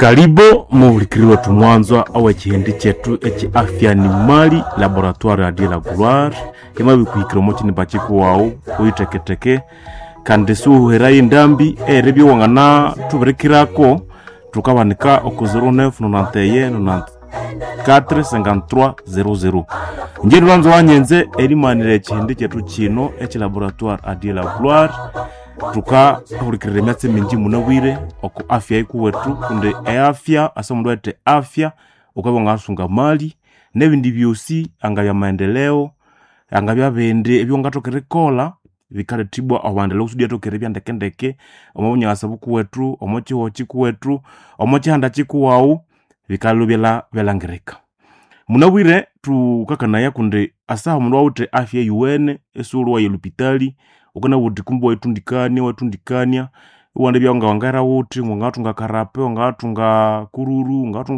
Karibu muhulikiri wetu mwanzo awe chihindi chetu echi afya ni mali laboratoire ya la gloire kema bikuhikira mochi ni bachiku wao uyiteketeke kandi suherai ndambi erebyo wangana tuberekirako tukabanika okuzuru 991 945300 njeri wanzo wanyenze erimanire chihindi chetu chino echi laboratoire ya la gloire tuka hulikirire myatse minji munawire oku afya iku wetu kunde afya asamundu wete afya ukabonga asunga mali nebindi byosi angabya maendeleo angabya bende ebyo ngatokerekola bikale tibwa awandeleo sudia tokere byandekendeke omunya asabuku wetu omochi hochiku wetu omochi handa chiku wau bikalubela belangireka munawire tukakana yakunde asa mundu wute afya yuwene esuru wa yelupitali ukana wuti kumbo watundikania uwande bya ngawangara wuti ngatunga karape ngatunga kururu ngatunga